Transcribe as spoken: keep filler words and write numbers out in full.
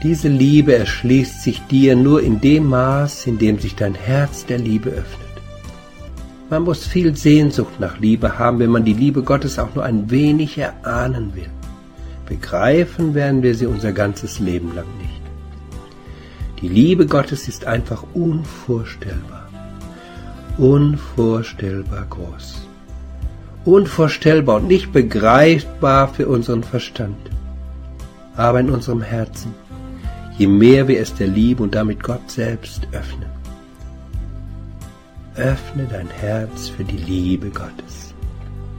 Diese Liebe erschließt sich dir nur in dem Maß, in dem sich dein Herz der Liebe öffnet. Man muss viel Sehnsucht nach Liebe haben, wenn man die Liebe Gottes auch nur ein wenig erahnen will. Begreifen werden wir sie unser ganzes Leben lang nicht. Die Liebe Gottes ist einfach unvorstellbar, unvorstellbar groß, unvorstellbar und nicht begreifbar für unseren Verstand, aber in unserem Herzen, je mehr wir es der Liebe und damit Gott selbst öffnen. Öffne dein Herz für die Liebe Gottes.